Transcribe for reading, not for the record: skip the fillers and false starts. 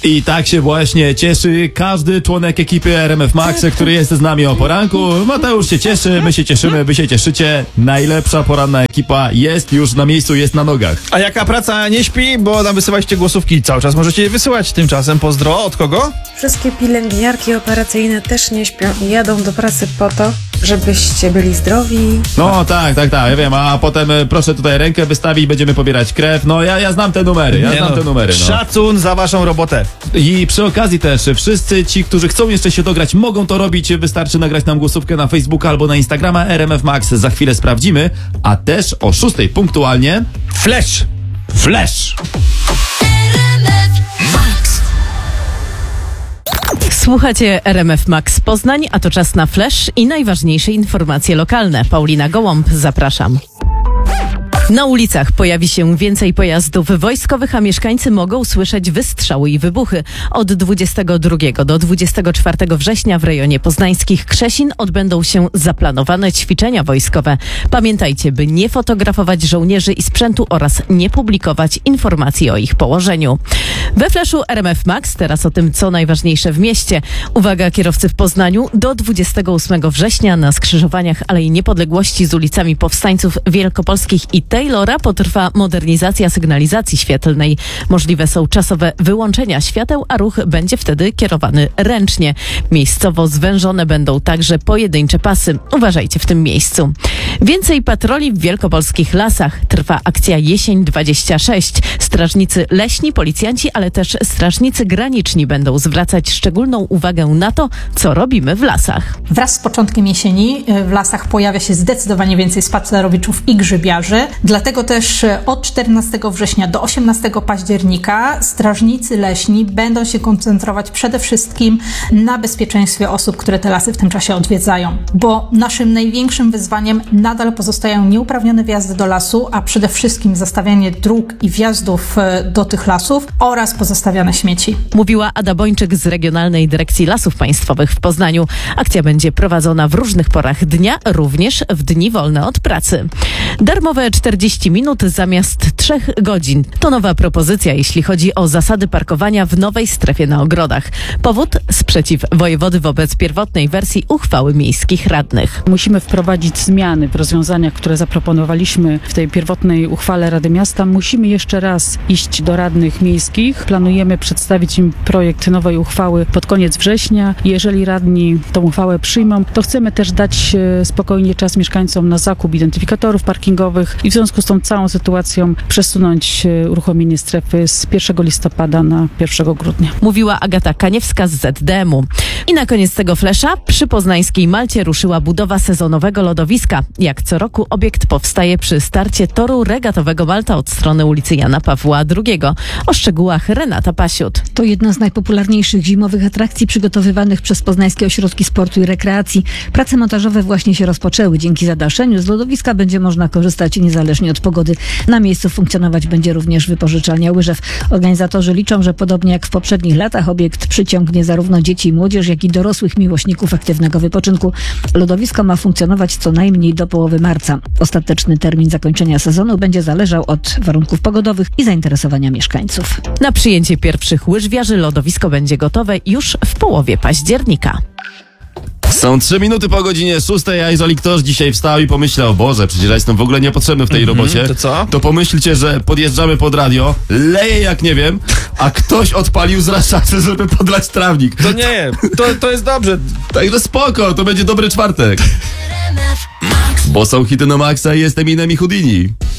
I tak się właśnie cieszy każdy członek ekipy RMF Max, który jest z nami o poranku. Mateusz się cieszy, my się cieszymy, wy się cieszycie. Najlepsza poranna ekipa jest już na miejscu, jest na nogach. A jaka praca nie śpi, bo nam wysyłaliście głosówki i cały czas możecie je wysyłać. Tymczasem pozdro, od kogo? Wszystkie pielęgniarki operacyjne też nie śpią i jadą do pracy po to, żebyście byli zdrowi. No tak, ja wiem, a potem proszę tutaj rękę wystawić, będziemy pobierać krew. No ja znam te numery, no. Szacun za waszą robotę. I przy okazji też wszyscy ci, którzy chcą jeszcze się dograć, mogą to robić. Wystarczy nagrać nam głosówkę na Facebooka albo na Instagrama RMF Max. Za chwilę sprawdzimy, a też o 6 punktualnie Flash! Słuchacie RMF Max Poznań, a to czas na Flash i najważniejsze informacje lokalne. Paulina Gołąb, zapraszam. Na ulicach pojawi się więcej pojazdów wojskowych, a mieszkańcy mogą słyszeć wystrzały i wybuchy. Od 22 do 24 września w rejonie poznańskich Krzesin odbędą się zaplanowane ćwiczenia wojskowe. Pamiętajcie, by nie fotografować żołnierzy i sprzętu oraz nie publikować informacji o ich położeniu. We Flashu RMF Max teraz o tym, co najważniejsze w mieście. Uwaga kierowcy w Poznaniu, do 28 września na skrzyżowaniach Alei Niepodległości z ulicami Powstańców Wielkopolskich i Taylora potrwa modernizacja sygnalizacji świetlnej. Możliwe są czasowe wyłączenia świateł, a ruch będzie wtedy kierowany ręcznie. Miejscowo zwężone będą także pojedyncze pasy. Uważajcie w tym miejscu. Więcej patroli w wielkopolskich lasach. Trwa akcja Jesień 26. Strażnicy leśni, policjanci, ale też strażnicy graniczni będą zwracać szczególną uwagę na to, co robimy w lasach. Wraz z początkiem jesieni w lasach pojawia się zdecydowanie więcej spacerowiczów i grzybiarzy. Dlatego też od 14 września do 18 października strażnicy leśni będą się koncentrować przede wszystkim na bezpieczeństwie osób, które te lasy w tym czasie odwiedzają. Bo naszym największym wyzwaniem nadal pozostają nieuprawnione wjazdy do lasu, a przede wszystkim zastawianie dróg i wjazdów do tych lasów oraz pozostawiane śmieci. Mówiła Ada Bończyk z Regionalnej Dyrekcji Lasów Państwowych w Poznaniu. Akcja będzie prowadzona w różnych porach dnia, również w dni wolne od pracy. Darmowe 40 minut zamiast 3 godzin. To nowa propozycja, jeśli chodzi o zasady parkowania w nowej strefie na ogrodach. Powód? Sprzeciw wojewody wobec pierwotnej wersji uchwały miejskich radnych. Musimy wprowadzić zmiany w rozwiązaniach, które zaproponowaliśmy w tej pierwotnej uchwale Rady Miasta. Musimy jeszcze raz iść do radnych miejskich. Planujemy przedstawić im projekt nowej uchwały pod koniec września. Jeżeli radni tą uchwałę przyjmą, to chcemy też dać spokojnie czas mieszkańcom na zakup identyfikatorów parkingowych i w związku z tą całą sytuacją przesunąć uruchomienie strefy z 1 listopada na 1 grudnia. Mówiła Agata Kaniewska z ZDM-u. I na koniec tego flesza przy poznańskiej Malcie ruszyła budowa sezonowego lodowiska. Jak co roku obiekt powstaje przy starcie toru regatowego Malta od strony ulicy Jana Pawła II. O szczegółach Renata Pasiut. To jedna z najpopularniejszych zimowych atrakcji przygotowywanych przez poznańskie ośrodki sportu i rekreacji. Prace montażowe właśnie się rozpoczęły. Dzięki zadaszeniu z lodowiska będzie można korzystać niezależnie od pogody. Na miejscu funkcjonować będzie również wypożyczalnia łyżew. Organizatorzy liczą, że podobnie jak w poprzednich latach obiekt przyciągnie zarówno dzieci i młodzież, jak i dorosłych miłośników aktywnego wypoczynku. Lodowisko ma funkcjonować co najmniej do połowy marca. Ostateczny termin zakończenia sezonu będzie zależał od warunków pogodowych i zainteresowania mieszkańców. Na przyjęcie pierwszych łyżwiarzy lodowisko będzie gotowe już w połowie października. Są 3 minuty po godzinie 6, a jeżeli ktoś dzisiaj wstał i pomyślał, Boże, przecież ja jestem w ogóle niepotrzebny w tej robocie, to co? To pomyślcie, że podjeżdżamy pod radio, leje jak nie wiem, a ktoś odpalił zraszacze, żeby podlać trawnik. To nie, to jest dobrze. Także spoko, to będzie dobry czwartek. Bo są hity na maksa i jestem Eminem i Houdini.